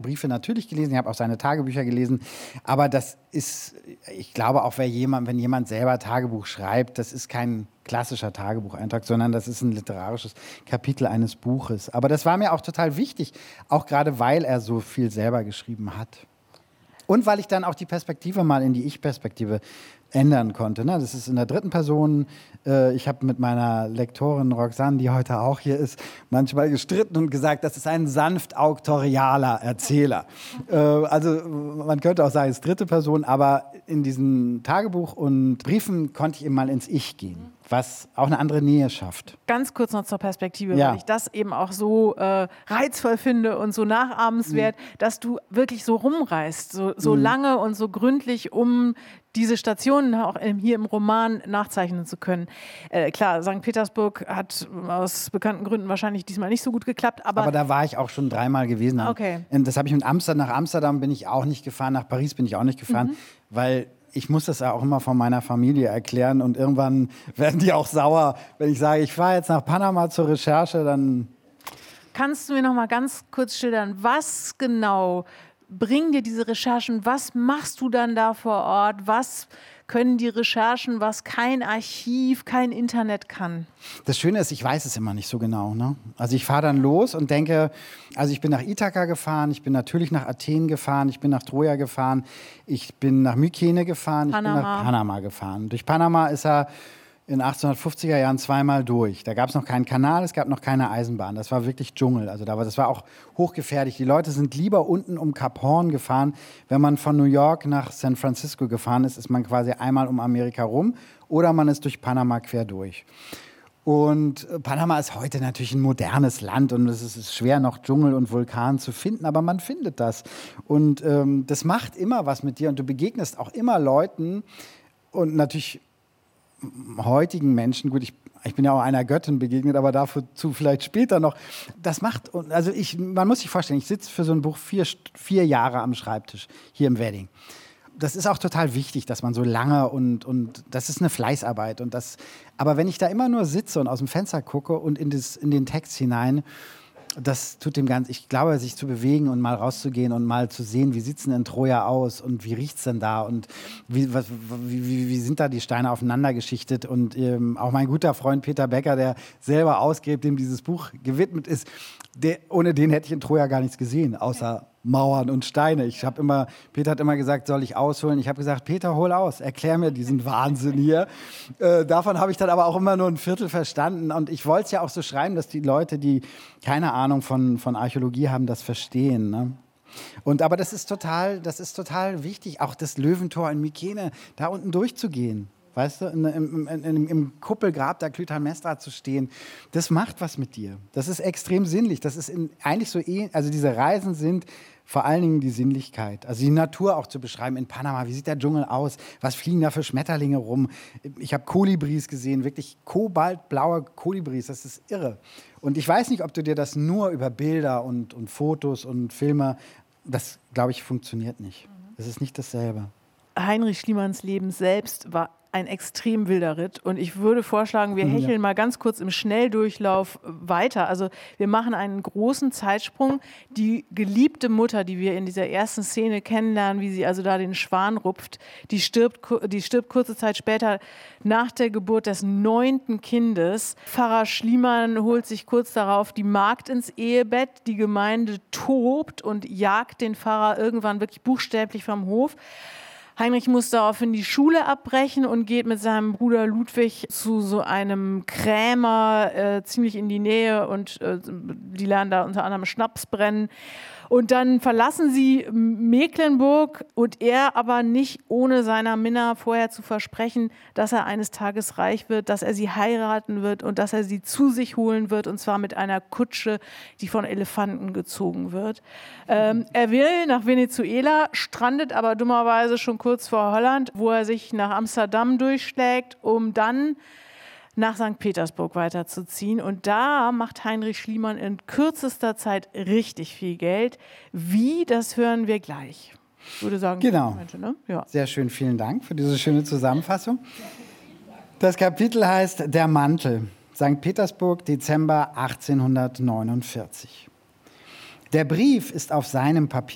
Briefe natürlich gelesen, ich habe auch seine Tagebücher gelesen, aber das ist, ich glaube auch, wenn jemand selber Tagebuch schreibt, das ist kein klassischer Tagebucheintrag, sondern das ist ein literarisches Kapitel eines Buches. Aber das war mir auch total wichtig, auch gerade weil er so viel selber geschrieben hat. Und weil ich dann auch die Perspektive mal in die Ich-Perspektive ändern konnte. Ne? Das ist in der dritten Person. Ich habe mit meiner Lektorin Roxanne, die heute auch hier ist, manchmal gestritten und gesagt, das ist ein sanft auktorialer Erzähler. Also man könnte auch sagen, es ist dritte Person, aber in diesem Tagebuch und Briefen konnte ich eben mal ins Ich gehen, was auch eine andere Nähe schafft. Ganz kurz noch zur Perspektive, weil ich das eben auch so reizvoll finde und so nachahmenswert, dass du wirklich so rumreist, so lange und so gründlich, um diese Stationen auch hier im Roman nachzeichnen zu können. Klar, St. Petersburg hat aus bekannten Gründen wahrscheinlich diesmal nicht so gut geklappt. Aber da war ich auch schon 3-mal gewesen. Okay. Das habe ich nach Amsterdam bin ich auch nicht gefahren, nach Paris bin ich auch nicht gefahren, weil ich muss das ja auch immer von meiner Familie erklären und irgendwann werden die auch sauer, wenn ich sage, ich fahre jetzt nach Panama zur Recherche, dann... Kannst du mir noch mal ganz kurz schildern, was genau bringen dir diese Recherchen? Was machst du dann da vor Ort? Was können die Recherchen, was kein Archiv, kein Internet kann? Das Schöne ist, ich weiß es immer nicht so genau. Ne? Also ich fahre dann los und denke, also ich bin nach Ithaka gefahren, ich bin natürlich nach Athen gefahren, ich bin nach Troja gefahren, ich bin nach Mykene gefahren, ich bin nach Panama gefahren. Durch Panama ist er in den 1850er Jahren 2-mal durch. Da gab es noch keinen Kanal, es gab noch keine Eisenbahn. Das war wirklich Dschungel. Also das war auch hochgefährlich. Die Leute sind lieber unten um Kap Horn gefahren. Wenn man von New York nach San Francisco gefahren ist, ist man quasi einmal um Amerika rum oder man ist durch Panama quer durch. Und Panama ist heute natürlich ein modernes Land und es ist schwer, noch Dschungel und Vulkan zu finden, aber man findet das. Und das macht immer was mit dir und du begegnest auch immer Leuten und natürlich heutigen Menschen, gut, ich bin ja auch einer Göttin begegnet, aber dazu vielleicht später noch. Das macht, also man muss sich vorstellen, ich sitze für so ein Buch 4 Jahre am Schreibtisch hier im Wedding. Das ist auch total wichtig, dass man so lange und das ist eine Fleißarbeit. Aber wenn ich da immer nur sitze und aus dem Fenster gucke und in den Text hinein, das tut dem Ganzen, ich glaube, sich zu bewegen und mal rauszugehen und mal zu sehen, wie sieht es denn in Troja aus und wie riecht es denn da und wie sind da die Steine aufeinander geschichtet und auch mein guter Freund Peter Becker, der selber ausgräbt, dem dieses Buch gewidmet ist, ohne den hätte ich in Troja gar nichts gesehen, außer Mauern und Steine. Peter hat immer gesagt, soll ich ausholen? Ich habe gesagt, Peter, hol aus, erklär mir diesen Wahnsinn hier. Davon habe ich dann aber auch immer nur ein Viertel verstanden. Und ich wollte es ja auch so schreiben, dass die Leute, die keine Ahnung von Archäologie haben, das verstehen. Ne? Aber das ist total wichtig, auch das Löwentor in Mykene, da unten durchzugehen. Weißt du, im Kuppelgrab der Klytaimnestra zu stehen, das macht was mit dir. Das ist extrem sinnlich. Das ist eigentlich so, also diese Reisen sind vor allen Dingen die Sinnlichkeit. Also die Natur auch zu beschreiben in Panama. Wie sieht der Dschungel aus? Was fliegen da für Schmetterlinge rum? Ich habe Kolibris gesehen, wirklich kobaltblaue Kolibris. Das ist irre. Und ich weiß nicht, ob du dir das nur über Bilder und Fotos und Filme, das, glaube ich, funktioniert nicht. Das ist nicht dasselbe. Heinrich Schliemanns Leben selbst war ein extrem wilder Ritt. Und ich würde vorschlagen, wir hecheln mal ganz kurz im Schnelldurchlauf weiter. Also wir machen einen großen Zeitsprung. Die geliebte Mutter, die wir in dieser ersten Szene kennenlernen, wie sie also da den Schwan rupft, die stirbt kurze Zeit später nach der Geburt des 9. Kindes. Pfarrer Schliemann holt sich kurz darauf die Magd ins Ehebett. Die Gemeinde tobt und jagt den Pfarrer irgendwann wirklich buchstäblich vom Hof. Heinrich muss daraufhin die Schule abbrechen und geht mit seinem Bruder Ludwig zu so einem Krämer ziemlich in die Nähe und die lernen da unter anderem Schnaps brennen. Und dann verlassen sie Mecklenburg und er aber nicht ohne seiner Minna vorher zu versprechen, dass er eines Tages reich wird, dass er sie heiraten wird und dass er sie zu sich holen wird und zwar mit einer Kutsche, die von Elefanten gezogen wird. Er will nach Venezuela, strandet aber dummerweise schon kurz vor Holland, wo er sich nach Amsterdam durchschlägt, um dann nach St. Petersburg weiterzuziehen. Und da macht Heinrich Schliemann in kürzester Zeit richtig viel Geld. Wie, das hören wir gleich. Ich würde sagen, genau. Menschen, ne? Ja. Sehr schön, vielen Dank für diese schöne Zusammenfassung. Das Kapitel heißt Der Mantel, St. Petersburg, Dezember 1849. Der Brief ist auf seinem Papier